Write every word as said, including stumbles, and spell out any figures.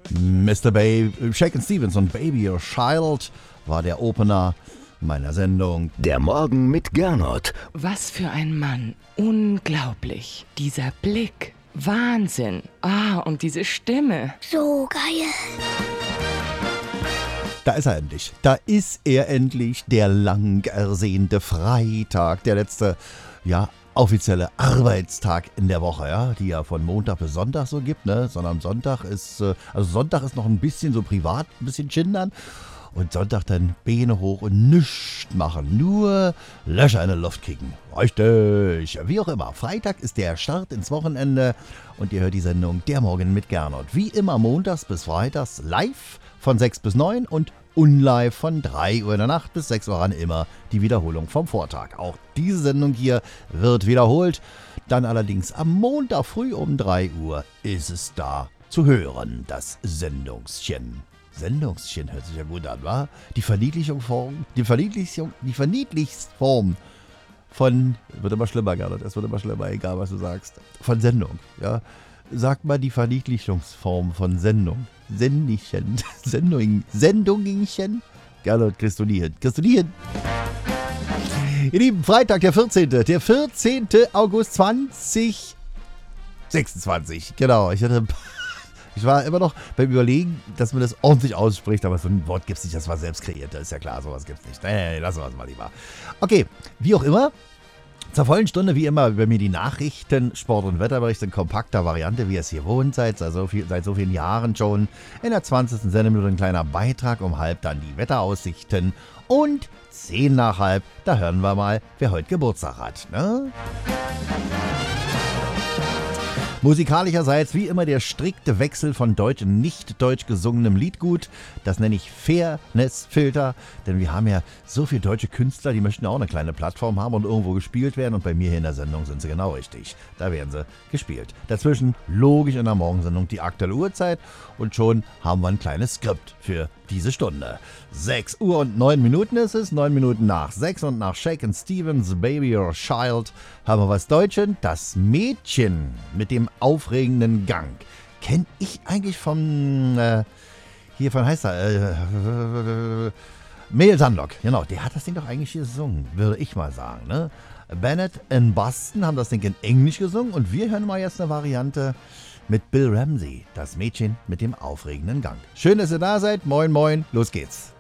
Mister Baby, Shakin' Stevens und Baby or Child war der Opener meiner Sendung. Der Morgen mit Gernot. Was für ein Mann. Unglaublich. Dieser Blick. Wahnsinn. Ah, und diese Stimme. So geil. Da ist er endlich. Da ist er endlich, der lang ersehnte Freitag, der letzte, ja, offizielle Arbeitstag in der Woche, ja, die ja von Montag bis Sonntag so gibt, ne, sondern Sonntag ist, also Sonntag ist noch ein bisschen so privat, ein bisschen chindern und Sonntag dann Beine hoch und nichts machen, nur Löcher in die Luft kicken. Richtig, wie auch immer. Freitag ist der Start ins Wochenende und ihr hört die Sendung Der Morgen mit Gernot. Wie immer montags bis freitags live von sechs bis neun und unlive von drei Uhr in der Nacht bis sechs Uhr an, immer die Wiederholung vom Vortag. Auch diese Sendung hier wird wiederholt. Dann allerdings am Montag früh um drei Uhr ist es da zu hören, das Sendungschen. Sendungschen hört sich ja gut an, wa? Die Verniedlichung Form, die Verniedlichung, die Verniedlichungsform von, wird immer schlimmer, Gernot, es wird immer schlimmer, egal was du sagst, von Sendung, ja. Sag mal die Verniedlichungsform von Sendung. Sendischen, Sendung, Sendungchen. Gernot, kriegst du nie hin, kriegst du nie hin. Ihr Lieben, Freitag, der vierzehnte. Der vierzehnte August zwanzig sechsundzwanzig. Genau, ich hatte... Ich war immer noch beim Überlegen, dass man das ordentlich ausspricht, aber so ein Wort gibt es nicht, das war selbst kreiert, das ist ja klar, sowas gibt es nicht. Nee, nee, lassen wir es mal lieber. Okay, wie auch immer, zur vollen Stunde wie immer über mir die Nachrichten, Sport- und Wetterberichte in kompakter Variante, wie ihr es hier wohnt, seit, seit, so viel, seit so vielen Jahren schon. In der zwanzigsten Sendeminute ein kleiner Beitrag, um halb dann die Wetteraussichten und zehn nach halb, da hören wir mal, wer heute Geburtstag hat, ne? Musikalischerseits wie immer der strikte Wechsel von deutsch und nicht deutsch gesungenem Liedgut. Das nenne ich Fairness-Filter, denn wir haben ja so viele deutsche Künstler, die möchten ja auch eine kleine Plattform haben und irgendwo gespielt werden. Und bei mir hier in der Sendung sind sie genau richtig. Da werden sie gespielt. Dazwischen logisch in der Morgensendung die aktuelle Uhrzeit und schon haben wir ein kleines Skript für diese Stunde. sechs Uhr und neun Minuten ist es, neun Minuten nach sechs und nach Shakin' Stevens, Baby or Child, haben wir was Deutsches. Das Mädchen mit dem aufregenden Gang. Kenn ich eigentlich von, äh, hier von heißt er, äh, Mel Sandlock. Genau, der hat das Ding doch eigentlich hier gesungen, würde ich mal sagen, ne? Bennett in Boston haben das Ding in Englisch gesungen und wir hören mal jetzt eine Variante mit Bill Ramsey, das Mädchen mit dem aufregenden Gang. Schön, dass ihr da seid. Moin, moin, los geht's.